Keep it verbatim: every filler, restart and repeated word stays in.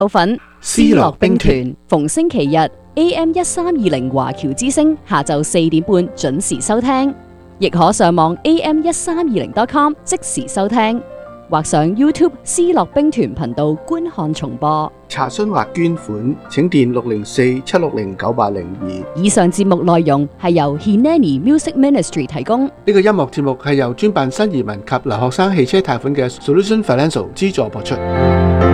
有份思樂兵團，逢星期日 A M 一三二零華僑之聲下晝四點半準時收聽，亦可上網 A M 一三二零 dot com 即時收聽，或上 YouTube 思樂兵團頻道觀看重播。 查詢或捐款請電六零四七六零九八零二。 以上節目內容係由 Hineni Music Ministry 提供。 呢個音樂節目係由專辦新移民及留學生汽車貸款嘅 Solution Financial 資助播出。